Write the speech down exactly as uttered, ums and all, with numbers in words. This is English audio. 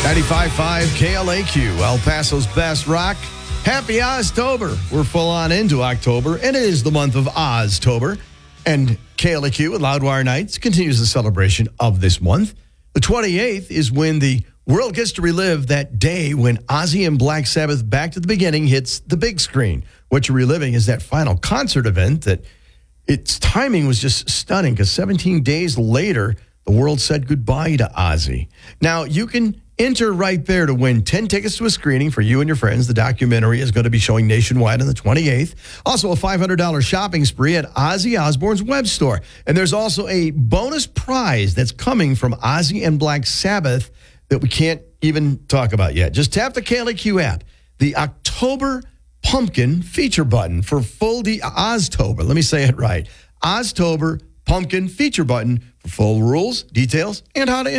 ninety-five point five K L A Q, El Paso's best rock. Happy Oztober. We're full on into October, and it is the month of Oztober. And K L A Q at Loudwire Nights continues the celebration of this month. The twenty-eighth is when the world gets to relive that day when Ozzy and Black Sabbath Back to the Beginning hits the big screen. What you're reliving is that final concert event that its timing was just stunning because seventeen days later, the world said goodbye to Ozzy. Now, you can enter right there to win ten tickets to a screening for you and your friends. The documentary is going to be showing nationwide on the twenty-eighth. Also, a five hundred dollars shopping spree at Ozzy Osbourne's web store. And there's also a bonus prize that's coming from Ozzy and Black Sabbath that we can't even talk about yet. Just tap the K L A Q app, the October Pumpkin feature button for full de- Oztober. Let me say it right. Oztober Pumpkin feature button for full rules, details, and how to